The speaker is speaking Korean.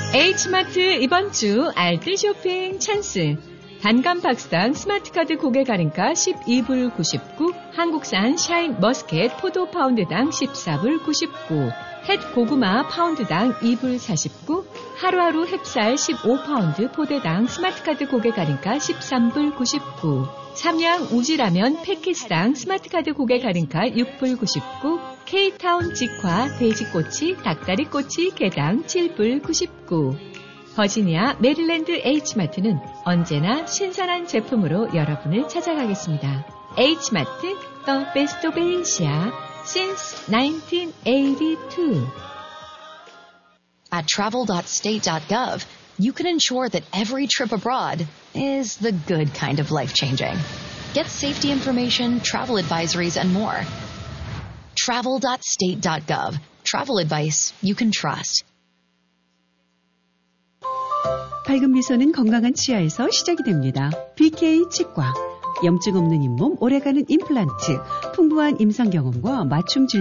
H마트 이번 주 알뜰 쇼핑 찬스. 단감 박스당 스마트카드 고객 할인가 12불 99, 한국산 샤인 머스켓 포도 파운드당 14불 99, 햇 고구마 파운드당 2불 49, 하루하루 햅쌀 15파운드 포대당 스마트카드 고객 할인가 13불 99, 삼양 우지라면 패키지당 스마트카드 고객 할인가 6불 99, K타운 직화 돼지꼬치 닭다리꼬치 개당 7불 99. 버지니아 메릴랜드 H마트는 언제나 신선한 제품으로 여러분을 찾아가겠습니다. H마트, The Best of Asia, since 1982. At travel.state.gov, you can ensure that every trip abroad is the good kind of life-changing. Get safety information, travel advisories, and more. Travel.state.gov. Travel advice you can trust. 밝은 미소는 건강한 치아에서 시작이 됩니다. BK 치과. 염증 없는 잇몸, 오래가는 임플란트, 풍부한 임상 경험과 맞춤 진료